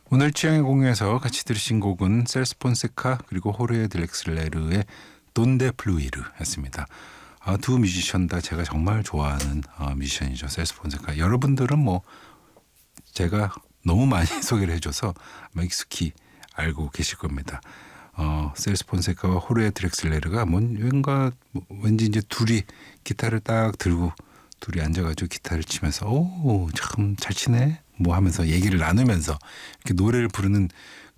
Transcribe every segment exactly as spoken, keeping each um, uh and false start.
오늘 취향의 공유에서 같이 들으신 곡은 셀스 폰세카 그리고 호르헤 드렉슬레르의 돈데 플루이르였습니다. 아, 두 뮤지션 다 제가 정말 좋아하는 아, 뮤지션이죠. 셀스 폰세카. 여러분들은 뭐 제가 너무 많이 소개를 해줘서 아마 익숙히 알고 계실 겁니다. 어, 셀스 폰세카와 호르헤 드렉슬레르가 뭔가 왠지 이제 둘이 기타를 딱 들고 둘이 앉아가지고 기타를 치면서 오, 참 잘 치네 뭐 하면서 얘기를 나누면서 이렇게 노래를 부르는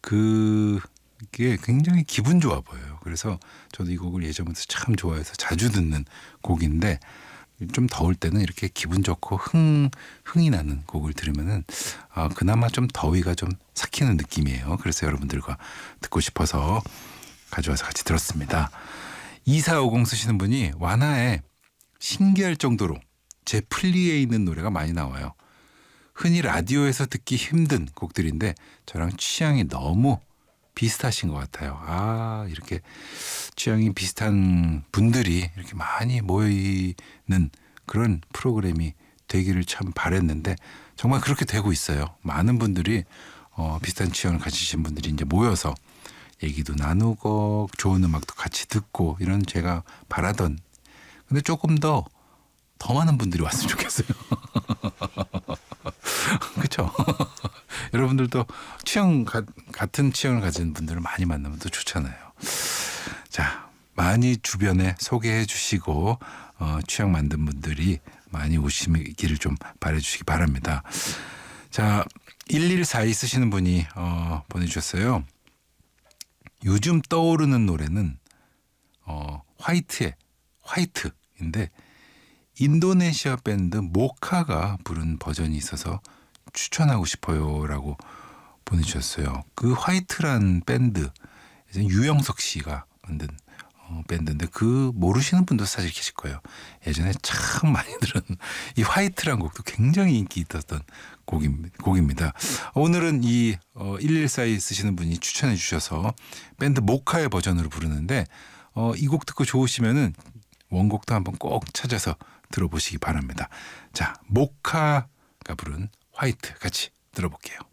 그게 굉장히 기분 좋아 보여요. 그래서 저도 이 곡을 예전부터 참 좋아해서 자주 듣는 곡인데 좀 더울 때는 이렇게 기분 좋고 흥, 흥이 나는 곡을 들으면은 아, 그나마 좀 더위가 좀 삭히는 느낌이에요. 그래서 여러분들과 듣고 싶어서 가져와서 같이 들었습니다. 이사오공 쓰시는 분이 완화에 신기할 정도로 제 플리에 있는 노래가 많이 나와요. 흔히 라디오에서 듣기 힘든 곡들인데 저랑 취향이 너무 비슷하신 것 같아요. 아, 이렇게 취향이 비슷한 분들이 이렇게 많이 모이는 그런 프로그램이 되기를 참 바랬는데 정말 그렇게 되고 있어요. 많은 분들이 어, 비슷한 취향을 가지신 분들이 이제 모여서 얘기도 나누고 좋은 음악도 같이 듣고 이런 제가 바라던 근데 조금 더 더 많은 분들이 왔으면 좋겠어요. 그렇죠? 여러분들도 취향 가, 같은 취향을 가진 분들을 많이 만나면 더 좋잖아요. 자, 많이 주변에 소개해 주시고 어, 취향 만든 분들이 많이 오시기를 좀 바라주시기 바랍니다. 자, 일일사이 쓰시는 분이 어, 보내주셨어요. 요즘 떠오르는 노래는 어, 화이트의 화이트인데 인도네시아 밴드 모카가 부른 버전이 있어서 추천하고 싶어요라고 보내주셨어요. 그 화이트란 밴드 유영석 씨가 만든 어, 밴드인데 그 모르시는 분도 사실 계실 거예요. 예전에 참 많이 들은 이 화이트란 곡도 굉장히 인기 있었던 곡입, 곡입니다. 오늘은 이 어, 일일사이 쓰시는 분이 추천해 주셔서 밴드 모카의 버전으로 부르는데 어, 이 곡 듣고 좋으시면은 원곡도 한번 꼭 찾아서 들어보시기 바랍니다. 자, 모카가 부른 화이트 같이 들어볼게요.